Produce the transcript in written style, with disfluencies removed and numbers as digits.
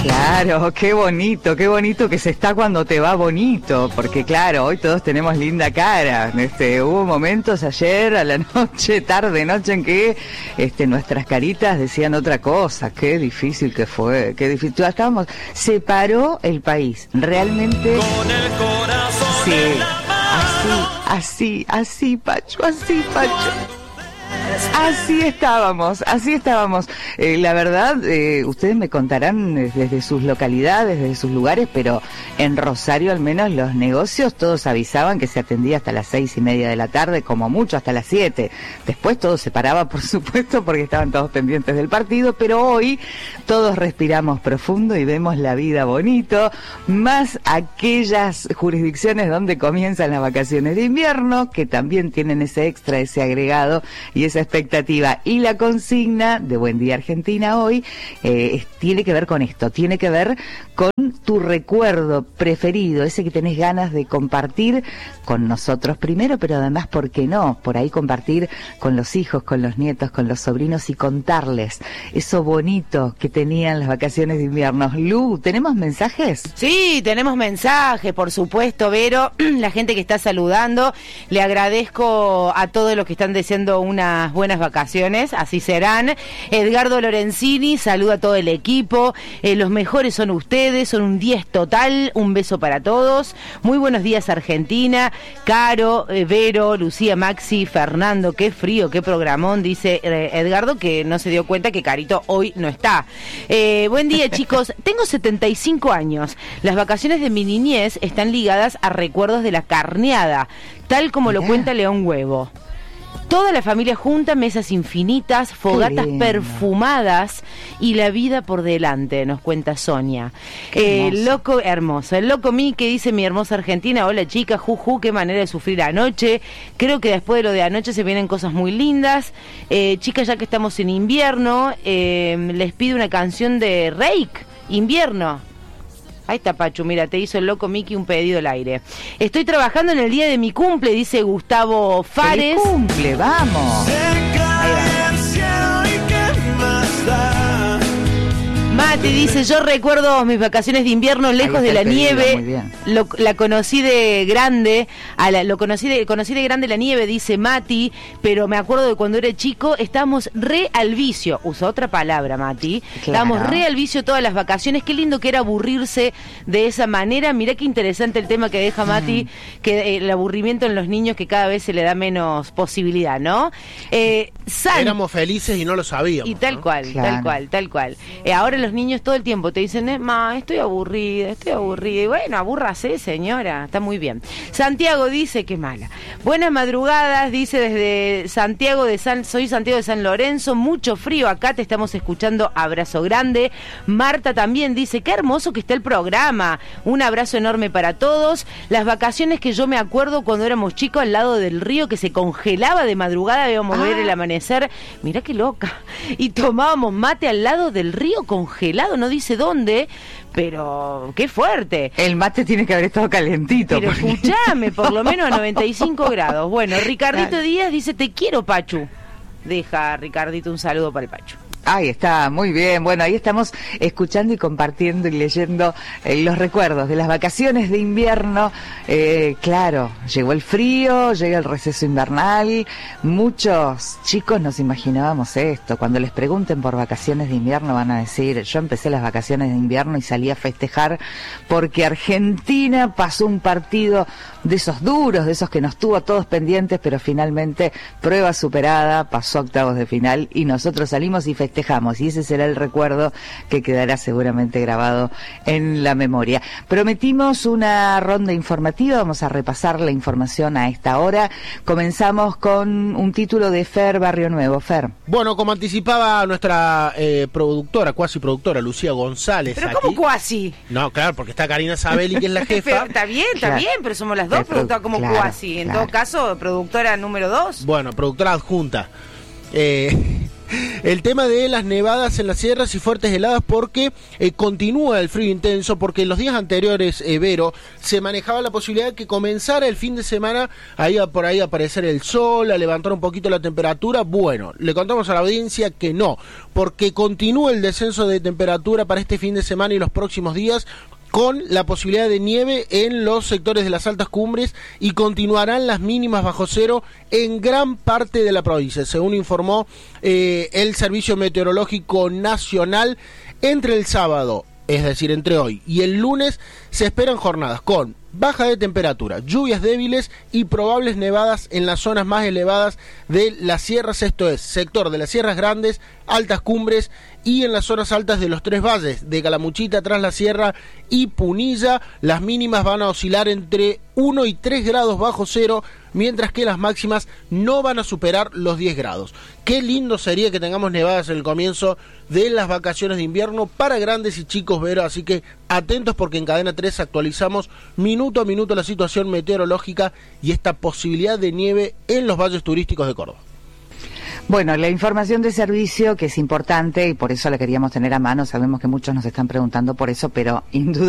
Claro, qué bonito que se está cuando te va bonito, porque claro, hoy todos tenemos linda cara. Hubo momentos ayer a la noche, tarde, noche en que nuestras caritas decían otra cosa. Qué difícil que fue, qué difícil. Ya estábamos, se paró el país, realmente. Con el corazón en la mano. Así, Pacho. Así estábamos. La verdad, ustedes me contarán desde sus localidades, desde sus lugares, pero en Rosario al menos los negocios todos avisaban que se atendía hasta las 6:30 de la tarde, como mucho hasta las 7. Después todo se paraba, por supuesto, porque estaban todos pendientes del partido, pero hoy todos respiramos profundo y vemos la vida bonito, más aquellas jurisdicciones donde comienzan las vacaciones de invierno, que también tienen ese extra, ese agregado y esa expectativa. Y la consigna de Buen Día Argentina hoy tiene que ver con esto, tiene que ver con tu recuerdo preferido, ese que tenés ganas de compartir con nosotros primero, pero además, ¿por qué no? Por ahí compartir con los hijos, con los nietos, con los sobrinos y contarles eso bonito que tenían las vacaciones de invierno. Lu, ¿tenemos mensajes? Sí, tenemos mensajes, por supuesto, Vero, la gente que está saludando. Le agradezco a todos los que están deseando unas buenas vacaciones, así serán. Edgardo Lorenzini saluda a todo el equipo, los mejores son ustedes, son un 10 total, un beso para todos. Muy buenos días, Argentina. Caro, Vero, Lucía, Maxi, Fernando, qué frío, qué programón, dice Edgardo, que no se dio cuenta que Carito hoy no está. Buen día, chicos. Tengo 75 años. Las vacaciones de mi niñez están ligadas a recuerdos de la carneada, tal como lo cuenta León Huevo. Toda la familia junta, mesas infinitas, fogatas perfumadas y la vida por delante, nos cuenta Sonia. Loco, hermoso. El loco Mi que dice: mi hermosa Argentina, hola chica, juju, qué manera de sufrir anoche. Creo que después de lo de anoche se vienen cosas muy lindas. Chicas, ya que estamos en invierno, les pido una canción de Reik, Invierno. Ahí está, Pachu, mira, te hizo el loco Miki un pedido al aire. Estoy trabajando en el día de mi cumple, dice Gustavo Fares. ¡Feliz cumple, vamos! Mati dice: yo recuerdo mis vacaciones de invierno lejos de la nieve. La conocí de grande, conocí de grande la nieve, dice Mati, pero me acuerdo de cuando era chico, estábamos re al vicio. Usa otra palabra, Mati. Claro. Estábamos re al vicio todas las vacaciones. Qué lindo que era aburrirse de esa manera. Mirá qué interesante el tema que deja Mati, que el aburrimiento en los niños, que cada vez se le da menos posibilidad, ¿no? Éramos felices y no lo sabíamos. Y tal cual, claro. tal cual. Ahora los niños todo el tiempo te dicen: ma, estoy aburrida. Y bueno, abúrrase, señora, está muy bien. Santiago dice: qué mala. Buenas madrugadas, dice desde Santiago soy Santiago de San Lorenzo, mucho frío acá, te estamos escuchando, abrazo grande. Marta también dice: qué hermoso que está el programa, un abrazo enorme para todos. Las vacaciones que yo me acuerdo cuando éramos chicos al lado del río, que se congelaba de madrugada, íbamos a ver el amanecer, mirá qué loca, y tomábamos mate al lado del río congelado, no dice dónde, pero qué fuerte. El mate tiene que haber estado calentito. Pero escuchame, por lo menos a 95 grados. Bueno, Ricardito Díaz dice: te quiero, Pachu. Deja, Ricardito, un saludo para el Pachu. Ahí está, muy bien. Bueno, ahí estamos escuchando y compartiendo y leyendo los recuerdos de las vacaciones de invierno. Claro, llegó el frío, llega el receso invernal. Muchos chicos nos imaginábamos esto. Cuando les pregunten por vacaciones de invierno van a decir: yo empecé las vacaciones de invierno y salí a festejar porque Argentina pasó un partido de esos duros, de esos que nos tuvo a todos pendientes, pero finalmente prueba superada, pasó a octavos de final y nosotros salimos y festejamos, y ese será el recuerdo que quedará seguramente grabado en la memoria. Prometimos una ronda informativa, vamos a repasar la información a esta hora. Comenzamos con un título de Fer Barrio Nuevo. Fer. Bueno, como anticipaba nuestra cuasi productora Lucía González. ¿Pero aquí. cómo cuasi? No, claro, porque está Karina Sabelli, que es la jefa. Pero está bien, pero somos las dos productoras como cuasi. En todo caso, productora número 2. Bueno, productora adjunta. El tema de las nevadas en las sierras y fuertes heladas porque continúa el frío intenso, porque en los días anteriores, Vero, se manejaba la posibilidad de que comenzara el fin de semana ahí por ahí a aparecer el sol, a levantar un poquito la temperatura. Bueno, le contamos a la audiencia que no, porque continúa el descenso de temperatura para este fin de semana y los próximos días, con la posibilidad de nieve en los sectores de las altas cumbres, y continuarán las mínimas bajo cero en gran parte de la provincia, según informó el Servicio Meteorológico Nacional. Entre el sábado, es decir, entre hoy y el lunes, se esperan jornadas con baja de temperatura, lluvias débiles y probables nevadas en las zonas más elevadas de las sierras, esto es, sector de las Sierras Grandes, altas cumbres, y en las zonas altas de los tres valles, de Calamuchita, Tras la Sierra y Punilla. Las mínimas van a oscilar entre 1 y 3 grados bajo cero, mientras que las máximas no van a superar los 10 grados. Qué lindo sería que tengamos nevadas en el comienzo de las vacaciones de invierno para grandes y chicos, Vero, así que atentos porque en Cadena 3 actualizamos minuto a minuto la situación meteorológica y esta posibilidad de nieve en los valles turísticos de Córdoba. Bueno, la información de servicio, que es importante y por eso la queríamos tener a mano, sabemos que muchos nos están preguntando por eso, pero indudablemente